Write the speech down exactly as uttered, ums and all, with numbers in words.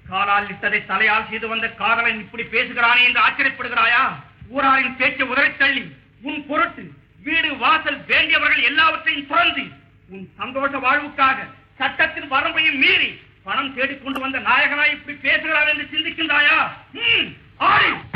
காலால் இட்டதை தலையால் செய்து வந்த காதலன் இப்படி பேசுகிறானே என்று ஆச்சரியப்படுகிறாயா? ஊராரின் பேச்சை உதறி தள்ளி உன் பொருட்டு வீடு வாசல் வேண்டியவர்கள் எல்லாவற்றையும் துறந்து உன் சந்தோஷ வாழ்வுக்காக சட்டத்தின் வரம்பையும் மீறி பணம் தேடிக்கொண்டு வந்த நாயகனாய் இப்படி பேசுகிறான் என்று சிந்திக்கின்றாயா? ஆடி